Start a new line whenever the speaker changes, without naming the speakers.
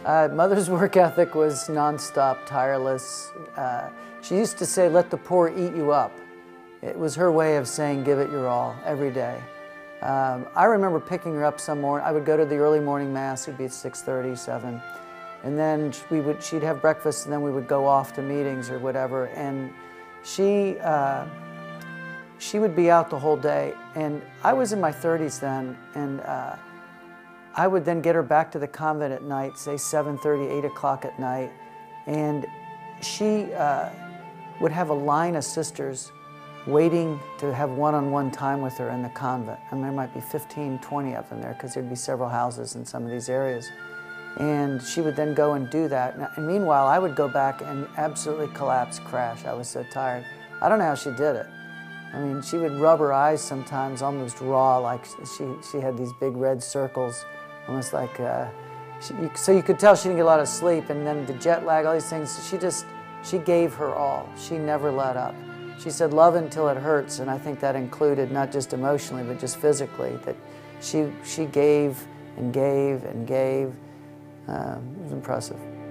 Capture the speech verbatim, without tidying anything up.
Uh, Mother's work ethic was nonstop, tireless. Uh, she used to say, let the poor eat you up. It was her way of saying, give it your all, every day. Um, I remember picking her up some morning. I would go to the early morning mass, it would be at six thirty, seven. And then we would, she'd have breakfast, and then we would go off to meetings or whatever. And she, uh, she would be out the whole day. And I was in my thirties then, and uh, I would then get her back to the convent at night, say seven thirty, eight o'clock at night, and she uh, would have a line of sisters waiting to have one-on-one time with her in the convent. And there might be fifteen, twenty of them there, because there'd be several houses in some of these areas. And she would then go and do that. And meanwhile, I would go back and absolutely collapse, crash. I was so tired. I don't know how she did it. I mean, she would rub her eyes sometimes almost raw, like she, she had these big red circles, almost like, uh, she, you, so you could tell she didn't get a lot of sleep, and then the jet lag, all these things, she just, she gave her all. She never let up. She said, love until it hurts, and I think that included not just emotionally, but just physically, that she, she gave and gave and gave. Um, it was impressive.